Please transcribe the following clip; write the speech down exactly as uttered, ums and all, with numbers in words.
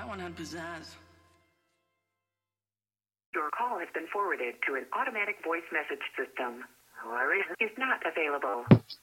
That one had pizzazz. Your call has been forwarded to an automatic voice message system. Larry is not available.